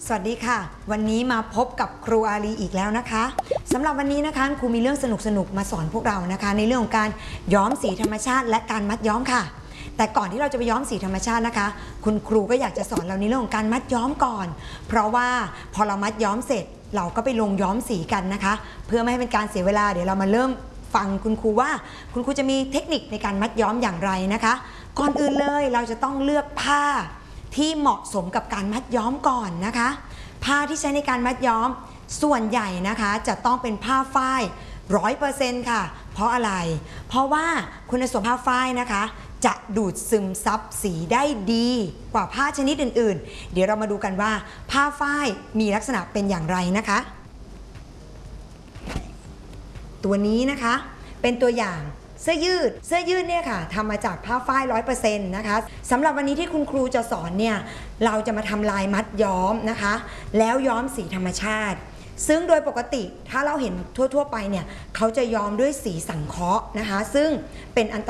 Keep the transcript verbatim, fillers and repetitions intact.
สวัสดีค่ะวันนี้มาพบกับครูอารีอีกแล้วนะคะสำหรับวันนี้นะคะครูมีเรื่องสนุกๆมาสอนพวกเรานะคะในเรื่องของการย้อมสีธรรมชาติและการมัดย้อมค่ะแต่ก่อนที่เราจะไปย้อมสีธรรมชาตินะคะคุณครูก็อยากจะสอนเราในเรื่องของการมัดย้อมก่อนเพราะว่าพอเรามัดย้อมเสร็จเราก็ไปลงย้อมสีกันนะคะเพื่อไม่ให้เป็นการเสียเวลาเดี๋ยวเรามาเริ่มฟังคุณครูว่าคุณครูจะมีเทคนิคในการมัดย้อมอย่างไรนะคะก่อนอื่นเลยเราจะต้องเลือกผ้าที่เหมาะสมกับการมัดย้อมก่อนนะคะผ้าที่ใช้ในการมัดย้อมส่วนใหญ่นะคะจะต้องเป็นผ้าฝ้ายร้อยเปอร์เซ็นต์ค่ะเพราะอะไรเพราะว่าคุณสมบัติผ้าฝ้ายนะคะจะดูดซึมซับสีได้ดีกว่าผ้าชนิดอื่นๆเดี๋ยวเรามาดูกันว่าผ้าฝ้ายมีลักษณะเป็นอย่างไรนะคะตัวนี้นะคะเป็นตัวอย่างเสื้อยืดเสื้อยืดเนี่ยค่ะทำมาจากผ้าฝ้าย ร้อยเปอร์เซ็นต์ นะคะสำหรับวันนี้ที่คุณครูจะสอนเนี่ยเราจะมาทำลายมัดย้อมนะคะแล้วย้อมสีธรรมชาติซึ่งโดยปกติถ้าเราเห็นทั่วๆไปเนี่ยเขาจะย้อมด้วยสีสังเคราะห์นะคะซึ่งเป็นอันตราย